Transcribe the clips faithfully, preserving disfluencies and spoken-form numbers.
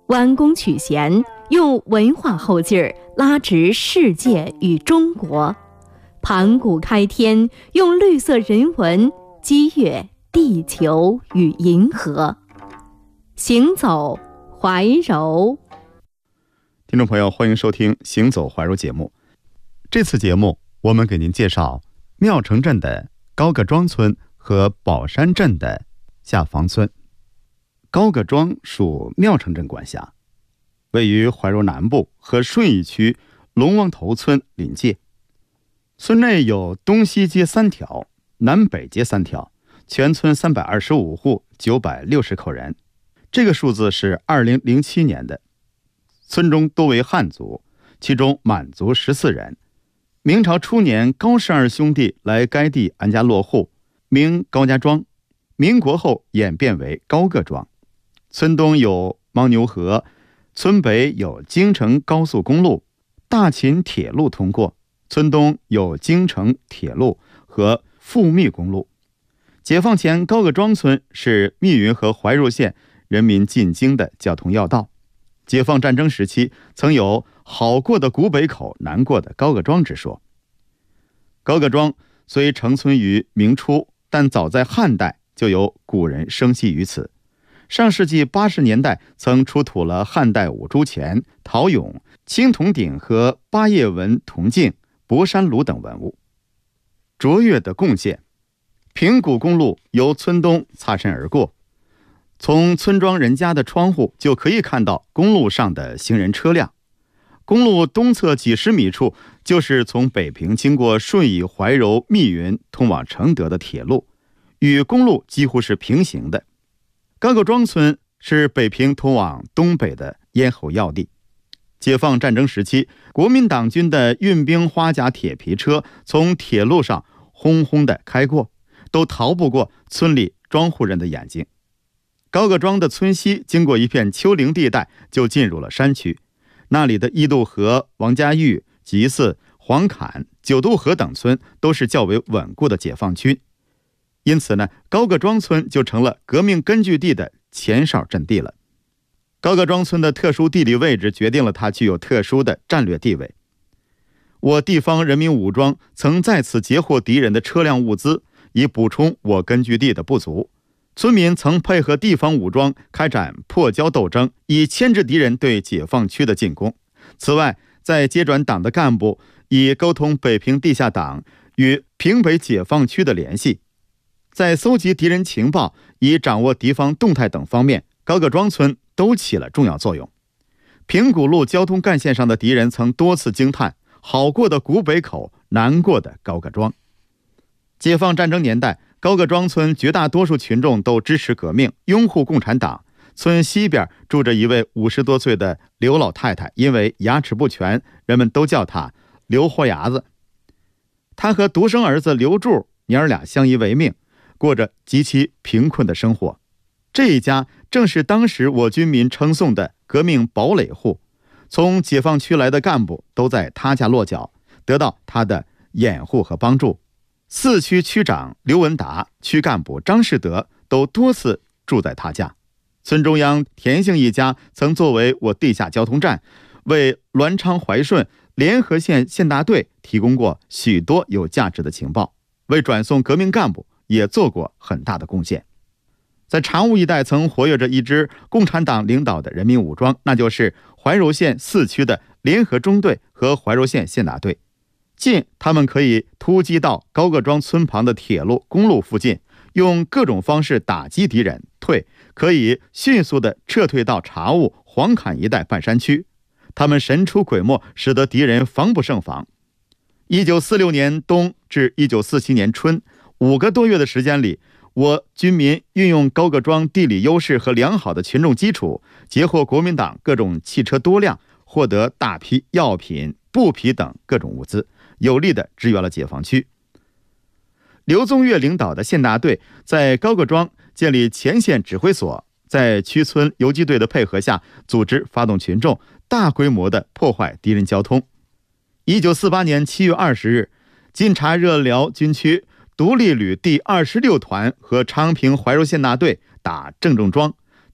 弯弓取弦，用文化后劲儿拉直世界与中国；盘古开天，用绿色人文激越地球与银河。行走怀柔， 听众朋友，欢迎收听《行走怀柔》节目。这次节目，我们给您介绍庙城镇的高各庄村和宝山镇的下房村。高各庄属庙城镇管辖，位于怀柔南部和顺义区龙王头村临界。村内有东西街三条，南北街三条，全村三百二十五户，九百六十口人。这个数字是二零零七年的。村中多为汉族，其中满族十四人。明朝初年，高氏二兄弟来该地安家落户，名高家庄。民国后演变为高各庄。村东有牦牛河，村北有京承高速公路、大秦铁路通过，村东有京承铁路和富密公路。解放前，高各庄村是密云和怀柔县人民进京的交通要道。解放战争时期，曾有好过的古北口，难过的高各庄之说。高各庄虽成村于明初，但早在汉代就有古人生息于此。上世纪八十年代曾出土了汉代五铢钱、陶俑、青铜鼎和八叶纹铜镜、博山炉等文物。卓越的贡献。平谷公路由村东擦身而过，从村庄人家的窗户就可以看到公路上的行人车辆。公路东侧几十米处就是从北平经过顺义、怀柔、密云通往承德的铁路，与公路几乎是平行的。高各庄村是北平通往东北的咽喉要地。解放战争时期，国民党军的运兵花甲铁皮车从铁路上轰轰地开过，都逃不过村里庄户人的眼睛。高各庄的村西经过一片丘陵地带，就进入了山区。那里的伊渡河、王家峪、集寺、黄坎、九渡河等村都是较为稳固的解放区。因此呢，高各庄村就成了革命根据地的前哨阵地了。高各庄村的特殊地理位置决定了它具有特殊的战略地位。我地方人民武装曾在此截获敌人的车辆物资，以补充我根据地的不足。村民曾配合地方武装开展破交斗争，以牵制敌人对解放区的进攻。此外，在接转党的干部以沟通北平地下党与平北解放区的联系，在搜集敌人情报以掌握敌方动态等方面，高各庄村都起了重要作用。平谷路交通干线上的敌人曾多次惊叹，好过的古北口，难过的高各庄。解放战争年代，高各庄村绝大多数群众都支持革命，拥护共产党。村西边住着一位五十多岁的刘老太太，因为牙齿不全，人们都叫她刘豁牙子。她和独生儿子刘柱娘儿俩相依为命，过着极其贫困的生活。这一家正是当时我军民称颂的革命堡垒户，从解放区来的干部都在他家落脚，得到他的掩护和帮助。四区区长刘文达、区干部张世德都多次住在他家。村中央田姓一家曾作为我地下交通站，为栾昌怀顺联合县县大队提供过许多有价值的情报，为转送革命干部也做过很大的贡献。在常务一带曾活跃着一支共产党领导的人民武装，那就是怀柔县四区的联合中队和怀柔县县大队。进他们可以突击到高各庄村旁的铁路、公路附近，用各种方式打击敌人；退可以迅速地撤退到察务、黄坎一带半山区。他们神出鬼没，使得敌人防不胜防。一九四六年冬至一九四七年春，五个多月的时间里，我军民运用高各庄地理优势和良好的群众基础，截获国民党各种汽车多辆，获得大批药品、布匹等各种物资，有力地支援了解放区。刘宗岳领导的县大队在高各庄建立前线指挥所，在区村游击队的配合下，组织发动群众，大规模地破坏敌人交通。一九四八年七月二十日，晋察热辽军区独立旅第二十六团和昌平怀柔县大队打郑正庄，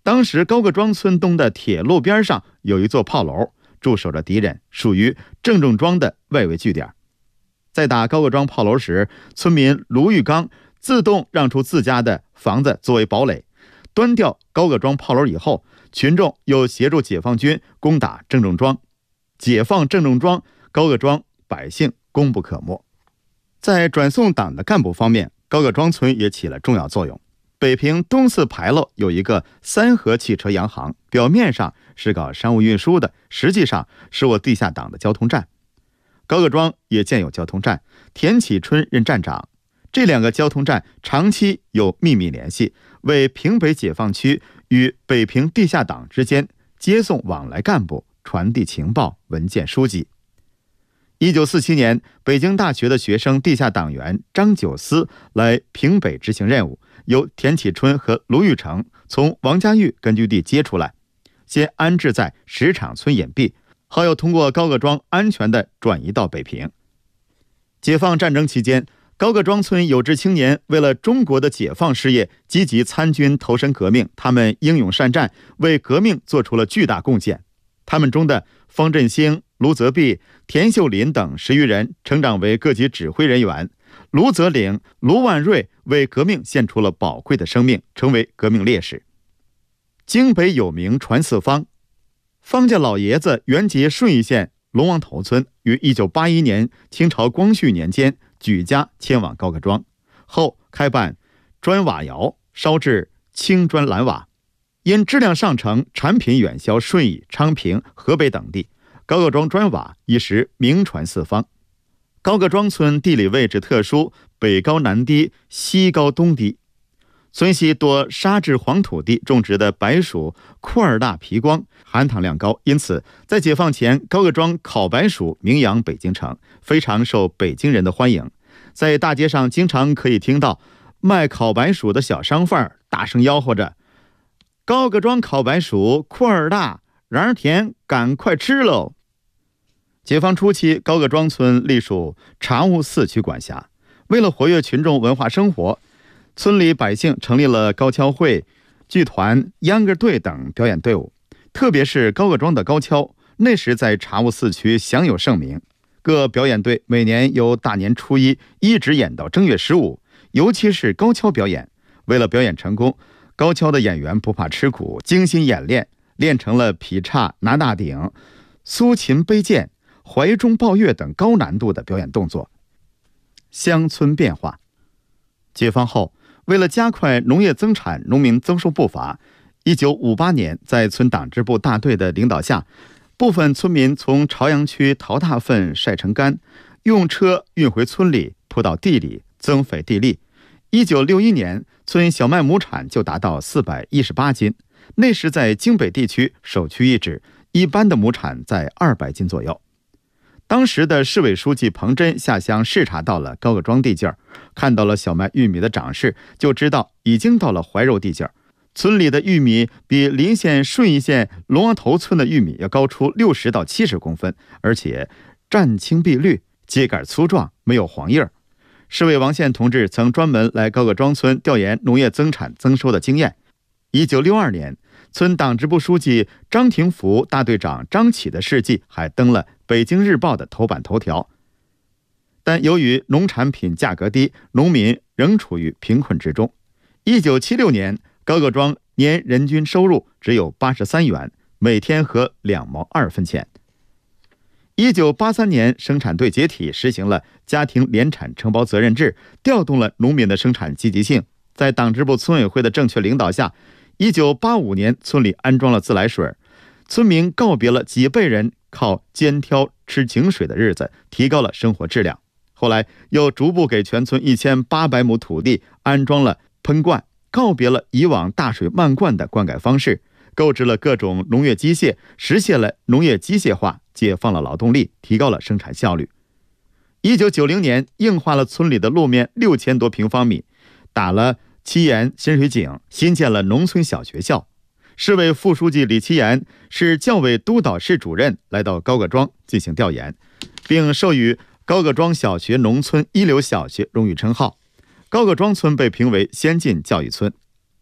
当时高各庄村东的铁路边上有一座炮楼，驻守着敌人，属于郑仲庄的外围据点。在打高各庄炮楼时，村民卢玉刚自动让出自家的房子作为堡垒，端掉高各庄炮楼以后，群众又协助解放军攻打郑仲庄，解放郑仲庄，高各庄百姓功不可没。在转送党的干部方面，高各庄村也起了重要作用。北平东四牌楼有一个三河汽车洋行，表面上是搞商务运输的，实际上是我地下党的交通站。高各庄也建有交通站，田启春任站长。这两个交通站长期有秘密联系，为平北解放区与北平地下党之间接送往来干部，传递情报、文件、书籍。一九四七年，北京大学的学生地下党员张九思来平北执行任务，由田启春和卢玉成从王家峪根据地接出来，先安置在石场村隐蔽，后又通过高各庄安全地转移到北平。解放战争期间，高各庄村有志青年为了中国的解放事业积极参军投身革命，他们英勇善战，为革命做出了巨大贡献。他们中的方振兴、卢泽弼、田秀林等十余人成长为各级指挥人员，卢泽岭、卢万瑞为革命献出了宝贵的生命，成为革命烈士。京北有名传四方，方家老爷子原籍顺义县龙王头村，于一九八一年清朝光绪年间举家迁往高各庄，后开办砖瓦窑，烧制青砖蓝瓦。因质量上乘，产品远销顺义、昌平、河北等地，高各庄砖瓦一时名传四方。高各庄村地理位置特殊，北高南低，西高东低，村西多沙质黄土地，种植的白薯、库尔大、皮光含糖量高，因此在解放前，高各庄烤白薯名扬北京城，非常受北京人的欢迎。在大街上经常可以听到卖烤白薯的小商贩大声吆喝着：高各庄烤白薯，库尔大，瓤儿甜，赶快吃喽！解放初期，高各庄村隶属察务四区管辖。为了活跃群众文化生活，村里百姓成立了高跷会、剧团、秧歌队等表演队伍。特别是高各庄的高跷，那时在察务四区享有盛名。各表演队每年由大年初一一直演到正月十五，尤其是高跷表演。为了表演成功，高跷的演员不怕吃苦，精心演练，练成了劈叉、拿大顶、苏秦背剑、怀中抱月等高难度的表演动作。乡村变化。解放后，为了加快农业增产、农民增收步伐，一九五八年，在村党支部大队的领导下，部分村民从朝阳区淘大粪晒成干，用车运回村里，铺到地里，增肥地力。一九六一年，村小麦亩产就达到四百一十八斤，那时在京北地区首屈一指，一般的亩产在二百斤左右。当时的市委书记彭真下乡视察到了高各庄地界儿，看到了小麦、玉米的长势，就知道已经到了怀柔地界儿。村里的玉米比邻县顺义县龙王头村的玉米要高出六十到七十公分，而且湛青碧绿，秸秆粗壮，没有黄叶儿。市委王宪同志曾专门来高各庄村调研农业增产增收的经验。一九六二年，村党支部书记张廷福、大队长张启的事迹还登了《北京日报》的头版头条。但由于农产品价格低，农民仍处于贫困之中。一九七六年，高各庄年人均收入只有八十三元，每天合两毛二分钱。一九八三年，生产队解体，实行了家庭联产承包责任制，调动了农民的生产积极性。在党支部村委会的正确领导下，一九八五年，村里安装了自来水，村民告别了几辈人靠肩挑吃井水的日子，提高了生活质量。后来又逐步给全村一千八百亩土地安装了喷灌，告别了以往大水漫灌的灌溉方式，购置了各种农业机械，实现了农业机械化，解放了劳动力，提高了生产效率。一九九零年，硬化了村里的路面六千多平方米，打了七岩新水井，新建了农村小学校。市委副书记李其岩是教委督导室主任，来到高各庄进行调研，并授予高各庄小学农村一流小学荣誉称号。高各庄村被评为先进教育村。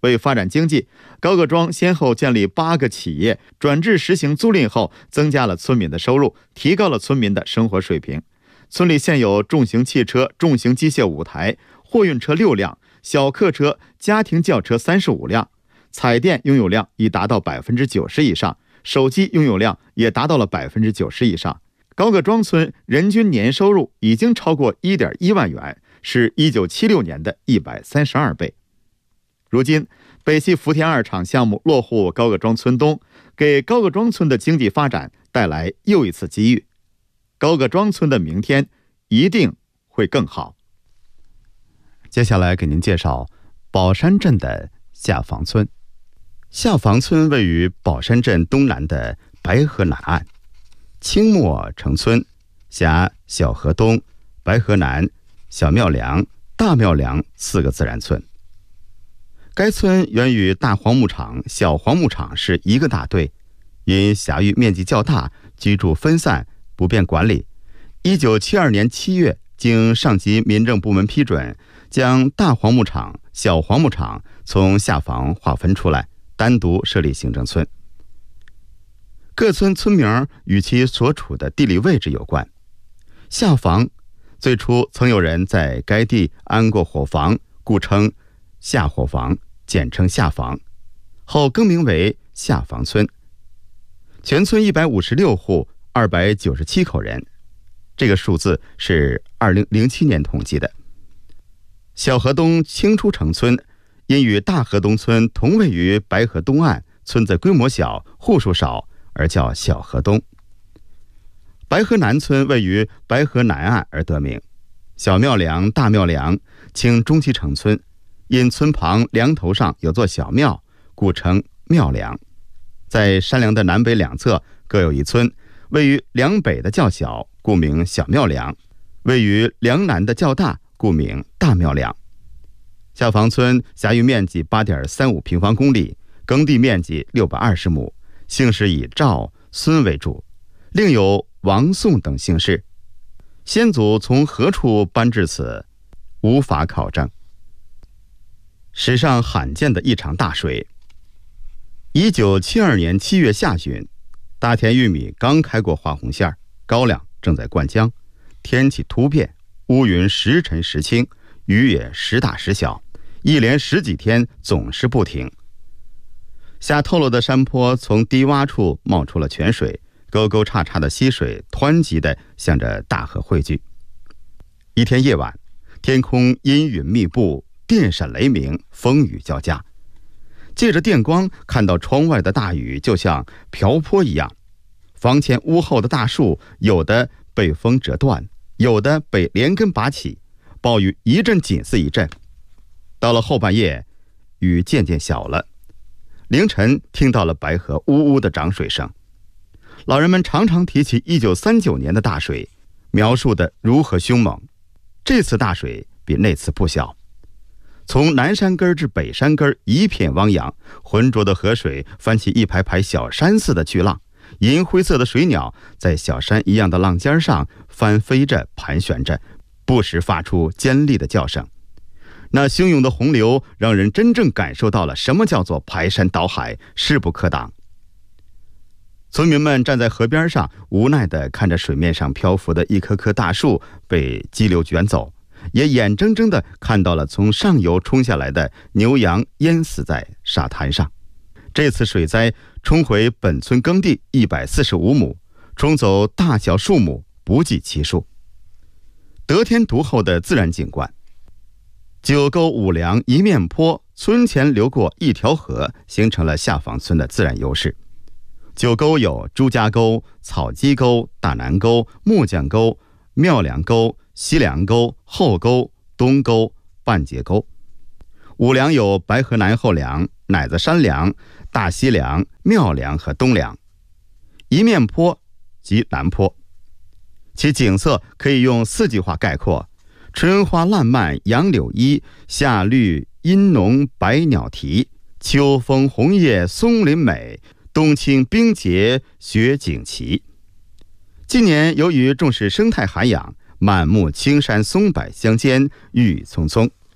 为发展经济，高各庄先后建立八个企业，转制实行租赁后，增加了村民的收入，提高了村民的生活水平。村里现有重型汽车、重型机械五台，货运车六辆，小客车、家庭轿车三十五辆，彩电拥有量已达到百分之九十以上，手机拥有量也达到了百分之九十以上。高各庄村人均年收入已经超过 一点一万元，是一九七六年的一百三十二倍。如今，北溪福田二厂项目落户高各庄村东，给高各庄村的经济发展带来又一次机遇。高各庄村的明天一定会更好。接下来给您介绍宝山镇的下房村。下房村位于宝山镇东南的白河南岸，清末成村，辖小河东、白河南、小庙梁、大庙梁四个自然村。该村原与大黄牧场、小黄牧场是一个大队，因辖域面积较大，居住分散，不便管理。一九七二年七月，经上级民政部门批准，将大黄牧场、小黄牧场从下房划分出来，单独设立行政村。各村村名与其所处的地理位置有关。下房最初曾有人在该地安过伙房，故称下伙房，简称下房，后更名为下房村。全村一百五十六户，二百九十七口人，这个数字是二零零七年统计的。小河东清初成村，因与大河东村同位于白河东岸，村子规模小，户数少，而叫小河东。白河南村位于白河南岸而得名。小庙梁、大庙梁清中期成村，因村旁梁头上有座小庙，故称庙梁。在山梁的南北两侧各有一村，位于梁北的较小，故名小庙梁；位于梁南的较大，故名大庙梁。下房村辖域面积 八点三五平方公里，耕地面积六百二十亩，姓氏以赵、孙为主，另有王、宋等姓氏。先祖从何处搬至此，无法考证。史上罕见的一场大水。一九七二年七月下旬，大田玉米刚开过花红线，高粱正在灌浆，天气突变，乌云时沉时轻，雨也时大时小，一连十几天总是不停。下透了的山坡从低洼处冒出了泉水，沟沟叉叉的溪水湍急地向着大河汇聚。一天夜晚，天空阴云密布，电闪雷鸣，风雨交加。借着电光，看到窗外的大雨就像瓢泼一样，房前屋后的大树有的被风折断，有的被连根拔起，暴雨一阵紧似一阵。到了后半夜，雨渐渐小了，凌晨听到了白河呜呜的涨水声。老人们常常提起一九三九年的大水，描述的如何凶猛。这次大水比那次不小，从南山根至北山根一片汪洋，浑浊的河水翻起一排排小山似的巨浪，银灰色的水鸟在小山一样的浪尖上翻飞着盘旋着，不时发出尖利的叫声。那汹涌的洪流让人真正感受到了什么叫做排山倒海，势不可挡。村民们站在河边上，无奈地看着水面上漂浮的一棵棵大树被激流卷走，也眼睁睁地看到了从上游冲下来的牛羊淹死在沙滩上。这次水灾冲毁本村耕地一百四十五亩，冲走大小树木不计其数。得天独厚的自然景观。九沟五梁一面坡，村前流过一条河，形成了下房村的自然优势。九沟有朱家沟、草鸡沟、大南沟、木匠沟、庙梁沟、西梁沟、后沟、东沟、半截沟。五梁有白河南后梁、乃子山梁、大西梁、庙梁和东梁。一面坡即南坡，其景色可以用四句话概括：春花烂漫杨柳依，夏绿阴浓百鸟啼，秋风红叶松林美，冬青冰洁雪景奇。今年由于重视生态涵养，满目青山松柏相间，郁郁葱葱，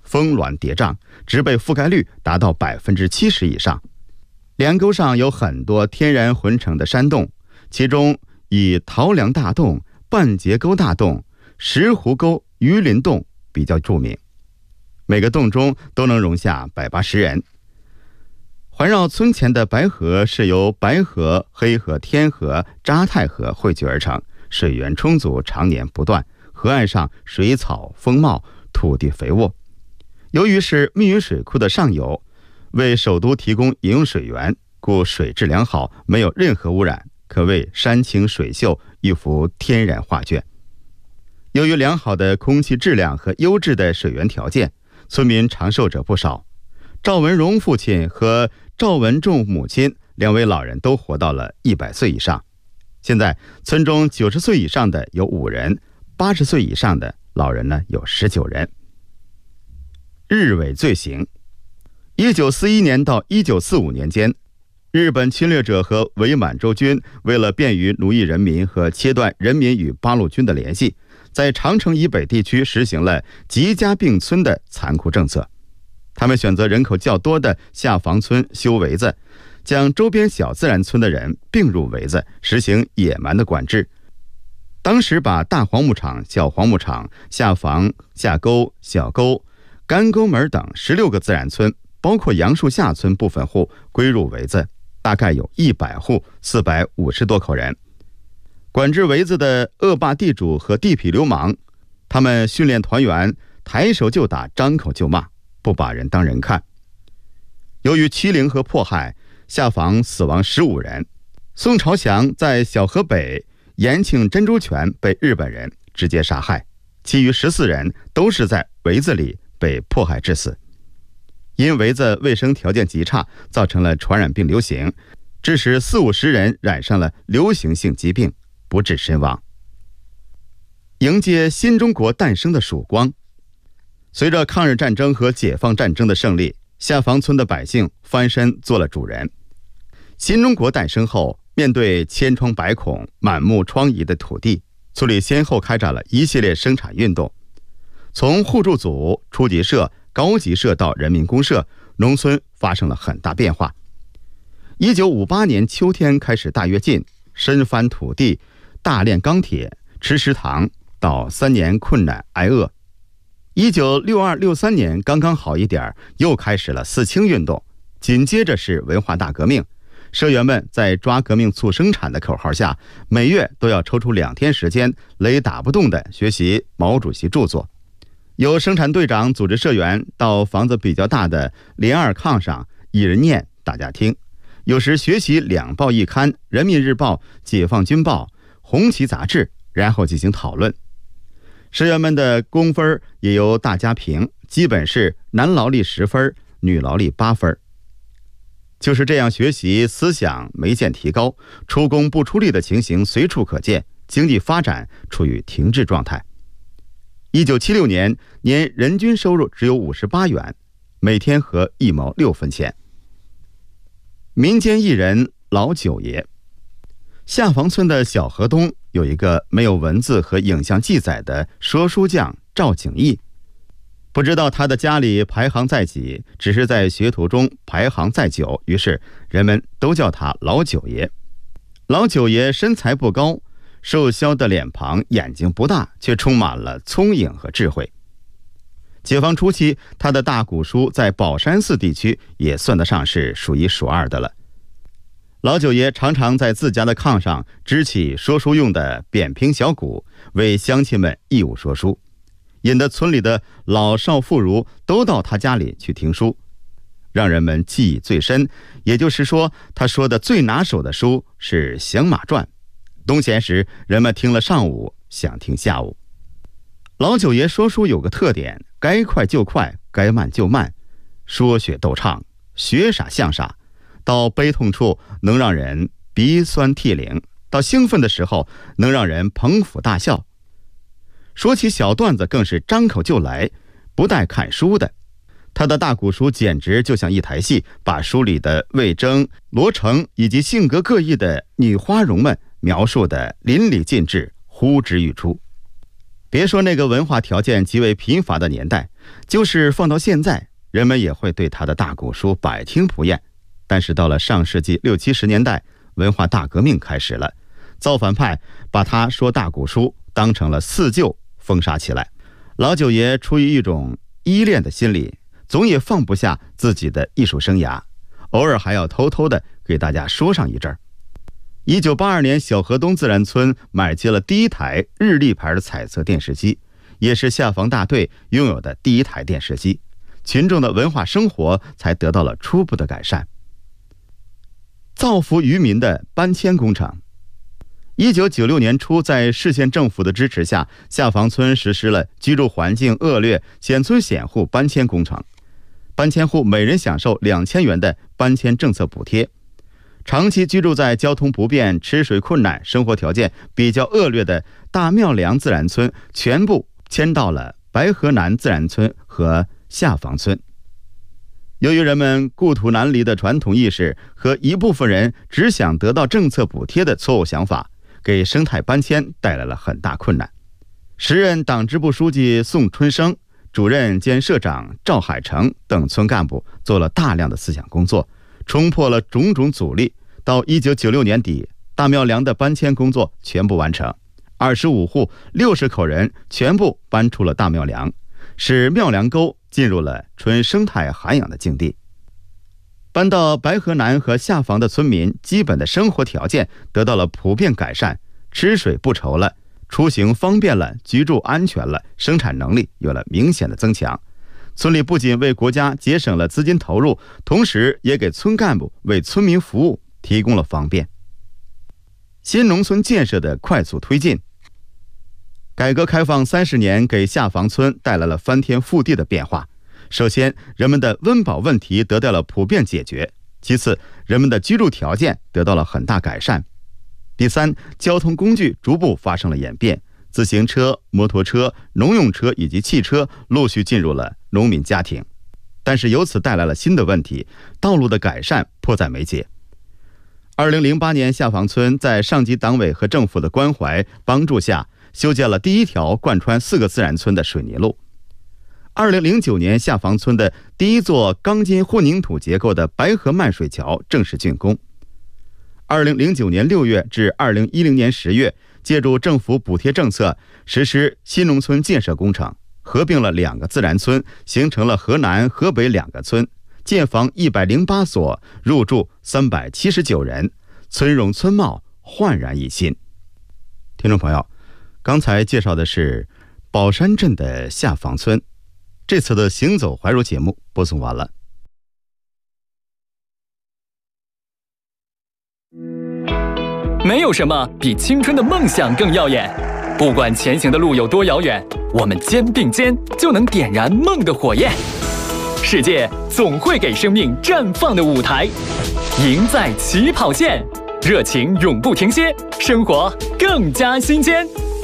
峰峦叠嶂，植被覆盖率达到百分之七十以上。梁沟上有很多天然浑成的山洞，其中以桃梁大洞、半截沟大洞、石湖沟、鱼鳞洞比较著名，每个洞中都能容下百八十人。环绕村前的白河是由白河、黑河、天河、扎太河汇聚而成，水源充足，常年不断，河岸上水草丰茂，土地肥沃。由于是密云水库的上游，为首都提供饮用水源，故水质良好，没有任何污染，可谓山清水秀，一幅天然画卷。由于良好的空气质量和优质的水源条件，村民长寿者不少。赵文荣父亲和赵文仲母亲两位老人都活到了一百岁以上。现在村中九十岁以上的有五人，八十岁以上的老人呢有十九人。日伪罪行。一九四一年到一九四五年间，日本侵略者和伪满洲军为了便于奴役人民和切断人民与八路军的联系，在长城以北地区实行了集家并村的残酷政策。他们选择人口较多的下房村修围子，将周边小自然村的人并入围子，实行野蛮的管制。当时把大黄牧场、小黄牧场、下房、下沟、小沟、干沟门等十六个自然村，包括杨树下村部分户归入围子，大概有一百户，四百五十多口人。管制围子的恶霸地主和地痞流氓，他们训练团员，抬手就打，张口就骂，不把人当人看。由于欺凌和迫害，下房死亡十五人。宋朝祥在小河北延庆珍珠泉被日本人直接杀害，其余十四人都是在围子里被迫害致死。因围子卫生条件极差，造成了传染病流行，致使四五十人染上了流行性疾病，不治身亡。迎接新中国诞生的曙光。随着抗日战争和解放战争的胜利，下房村的百姓翻身做了主人。新中国诞生后，面对千疮百孔、满目疮痍的土地，村里先后开展了一系列生产运动，从互助组、初级社、高级社到人民公社，农村发生了很大变化。一九五八年秋天开始大跃进，深翻土地，大炼钢铁，吃食堂，到三年困难挨饿。一九六二六三年刚刚好一点，又开始了四清运动，紧接着是文化大革命。社员们在抓革命促生产的口号下，每月都要抽出两天时间，雷打不动地学习毛主席著作。由生产队长组织社员到房子比较大的连二炕上，一人念，大家听。有时学习两报一刊，人民日报、解放军报、红旗杂志，然后进行讨论。社员们的工分也由大家评，基本是男劳力十分，女劳力八分。就是这样学习，思想没见提高，出工不出力的情形随处可见，经济发展处于停滞状态。一九七六年，年人均收入只有五十八元，每天合一毛六分钱。民间艺人老九爷。下房村的小河东有一个没有文字和影像记载的说书匠赵景义，不知道他的家里排行在几，只是在学徒中排行在九，于是人们都叫他老九爷。老九爷身材不高，瘦削的脸庞，眼睛不大，却充满了聪颖和智慧。解放初期，他的大鼓书在宝山寺地区也算得上是数一数二的了。老九爷常常在自家的炕上支起说书用的扁平小鼓，为乡亲们义务说书，引得村里的老少妇孺都到他家里去听书，让人们记忆最深。也就是说，他说的最拿手的书是《响马传》，冬闲时人们听了上午，想听下午。老九爷说书有个特点，该快就快，该慢就慢，说学逗唱，学傻像傻，到悲痛处能让人鼻酸涕零，到兴奋的时候能让人捧腹大笑。说起小段子更是张口就来，不带看书的。他的大鼓书简直就像一台戏，把书里的魏征、罗成以及性格各异的女花容们描述得淋漓尽致，呼之欲出。 别说那个文化条件极为贫乏的年代，就是放到现在，人们也会对他的大古书百听不厌。但是到了上世纪六七十年代，文化大革命开始了，造反派把他说大古书当成了四旧，封杀起来。老九爷出于一种依恋的心理，总也放不下自己的艺术生涯，偶尔还要偷偷的给大家说上一阵儿。一九八二年，小河东自然村买接了第一台日立牌的彩色电视机，也是下防大队拥有的第一台电视机，群众的文化生活才得到了初步的改善。造福渔民的搬迁工程。一九九六年初，在市县政府的支持下，下防村实施了居住环境恶劣、险村险户搬迁工程。搬迁户每人享受两千元的搬迁政策补贴。长期居住在交通不便、吃水困难、生活条件比较恶劣的大庙梁自然村，全部迁到了白河南自然村和下防村。由于人们故土难离的传统意识和一部分人只想得到政策补贴的错误想法，给生态搬迁带来了很大困难。时任党支部书记宋春生、主任兼社长赵海成等村干部做了大量的思想工作，冲破了种种阻力。到一九九六年底，大庙梁的搬迁工作全部完成，二十五户六十口人全部搬出了大庙梁，使庙梁沟进入了纯生态涵养的境地。搬到白河南和下防的村民基本的生活条件得到了普遍改善，吃水不愁了，出行方便了，居住安全了，生产能力有了明显的增强。村里不仅为国家节省了资金投入，同时也给村干部为村民服务提供了方便。新农村建设的快速推进。改革开放三十年给下防村带来了翻天覆地的变化。首先，人们的温饱问题得到了普遍解决；其次，人们的居住条件得到了很大改善；第三，交通工具逐步发生了演变，自行车、摩托车、农用车以及汽车陆续进入了农民家庭。但是由此带来了新的问题，道路的改善迫在眉睫。二零零八年，下防村在上级党委和政府的关怀帮助下，修建了第一条贯穿四个自然村的水泥路。二零零九年，下防村的第一座钢筋混凝土结构的白河漫水桥正式竣工。二零零九年六月至二零一零年十月，借助政府补贴政策，实施新农村建设工程，合并了两个自然村，形成了河南、河北两个村，建房一百零八所，入住三百七十九人，村容村貌焕然一新。听众朋友，刚才介绍的是宝山镇的下防村。这次的行走怀柔节目播送完了。 没有什么比青春的梦想更耀眼，不管前行的路有多遥远，我们肩并肩就能点燃梦的火焰。世界总会给生命绽放的舞台，赢在起跑线，热情永不停歇，生活更加新鲜。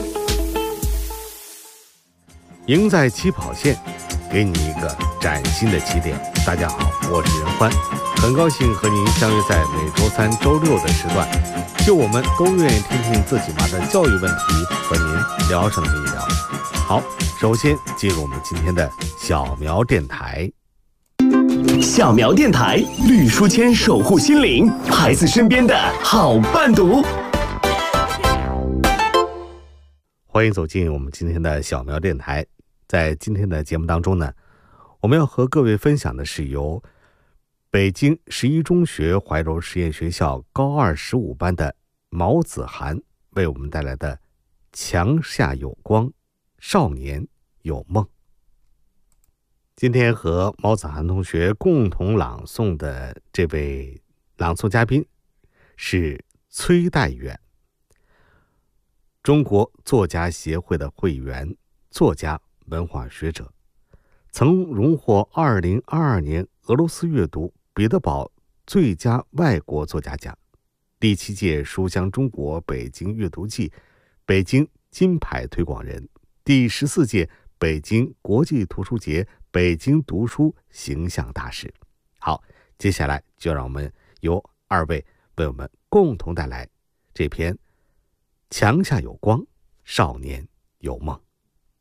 赢在起跑线，给你一个崭新的起点。大家好，我是任欢，很高兴和您相约在每周三、周六的时段，就我们都愿意听听自己娃的教育问题，和您聊上这一聊。好，首先进入我们今天的小苗电台。 小苗电台，绿书签守护心灵，孩子身边的好伴读。 欢迎走进我们今天的小苗电台。在今天的节目当中呢，我们要和各位分享的是由北京十一中学怀柔实验学校高二十五班的毛子涵为我们带来的《墙下有光，少年有梦》。今天和毛子涵同学共同朗诵的这位朗诵嘉宾是崔代远，中国作家协会的会员，作家、文化学者，曾荣获二零二二年俄罗斯阅读彼得堡最佳外国作家奖，第七届书香中国北京阅读季北京金牌推广人，第十四届北京国际图书节北京读书形象大使。好，接下来就让我们由二位为我们共同带来这篇《墙下有光，少年有梦》。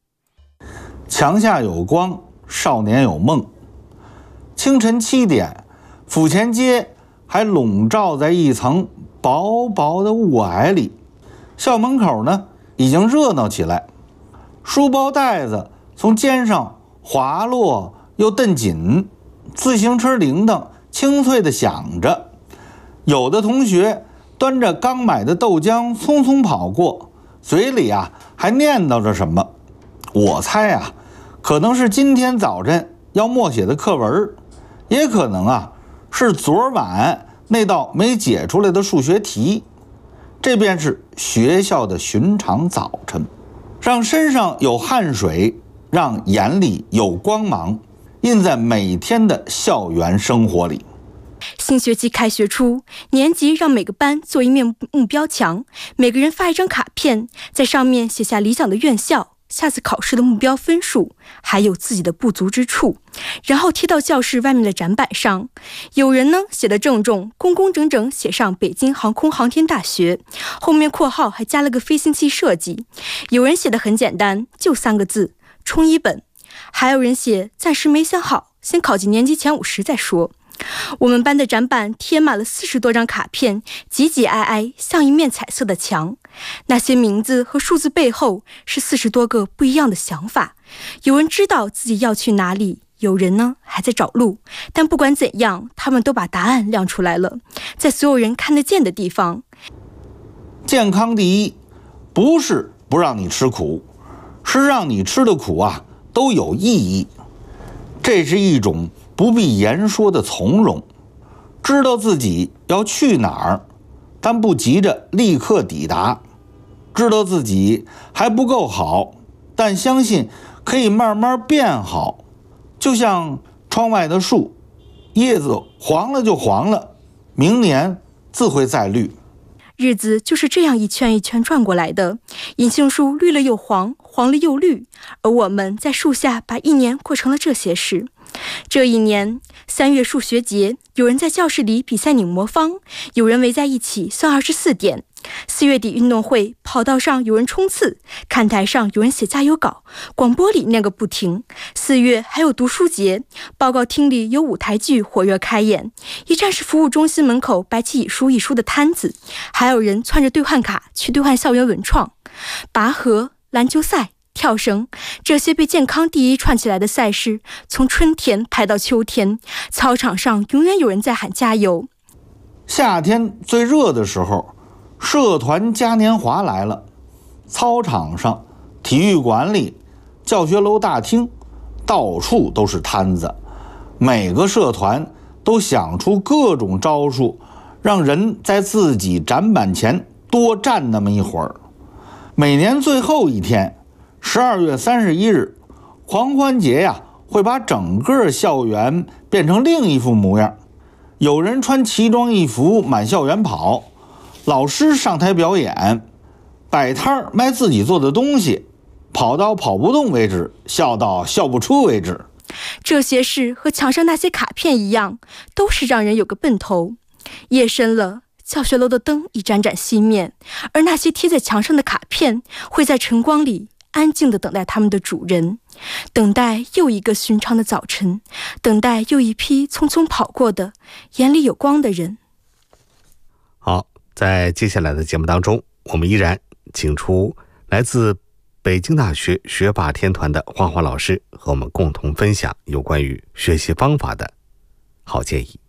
墙下有光，少年有梦。清晨七点，府前街还笼罩在一层薄薄的雾霭里，校门口呢已经热闹起来，书包带子从肩上滑落又蹬紧，自行车铃铛清脆地响着，有的同学端着刚买的豆浆匆匆跑过，嘴里啊还念叨着什么。我猜啊，可能是今天早晨要默写的课文，也可能啊是昨晚那道没解出来的数学题。这便是学校的寻常早晨，让身上有汗水，让眼里有光芒，印在每天的校园生活里。 新学期开学初，年级让每个班做一面目标墙，每个人发一张卡片，在上面写下理想的院校、下次考试的目标分数，还有自己的不足之处，然后贴到教室外面的展板上。有人呢写得郑重，工工整整写上北京航空航天大学，后面括号还加了个飞行器设计。有人写得很简单，就三个字：冲一本。还有人写暂时没想好，先考进年级前五十再说。我们班的展板贴满了四十多张卡片，挤挤挨挨，像一面彩色的墙。那些名字和数字背后是四十多个不一样的想法。有人知道自己要去哪里，有人呢还在找路。但不管怎样，他们都把答案亮出来了，在所有人看得见的地方。 健康第一，不是不让你吃苦，是让你吃的苦啊都有意义。这是一种不必言说的从容，知道自己要去哪儿，但不急着立刻抵达；知道自己还不够好，但相信可以慢慢变好。就像窗外的树，叶子黄了就黄了，明年自会再绿。 日子就是这样一圈一圈转过来的，银杏树绿了又黄，黄了又绿，而我们在树下把一年过成了这些事。这一年，三月数学节，有人在教室里比赛拧魔方，有人围在一起算二十四点。四月底运动会，跑道上有人冲刺，看台上有人写加油稿，广播里念个不停。四月还有读书节，报告厅里有舞台剧火热开演，一站式服务中心门口摆起一书一书的摊子，还有人攥着兑换卡去兑换校园文创。拔河、篮球赛、跳绳，这些被健康第一串起来的赛事，从春天排到秋天，操场上永远有人在喊加油。 夏天最热的时候，社团嘉年华来了，操场上、体育馆里、教学楼大厅，到处都是摊子。每个社团都想出各种招数，让人在自己展板前多站那么一会儿。每年最后一天，十二月三十一日，狂欢节呀，会把整个校园变成另一副模样。有人穿奇装异服满校园跑，老师上台表演，摆摊卖自己做的东西，跑到跑不动为止，笑到笑不出为止。 这些事和墙上那些卡片一样，都是让人有个奔头。夜深了，教学楼的灯一盏盏熄灭，而那些贴在墙上的卡片会在晨光里安静地等待他们的主人，等待又一个寻常的早晨，等待又一批匆匆跑过的眼里有光的人。 好，在接下来的节目当中，我们依然请出来自北京大学学霸天团的花花老师，和我们共同分享有关于学习方法的好建议。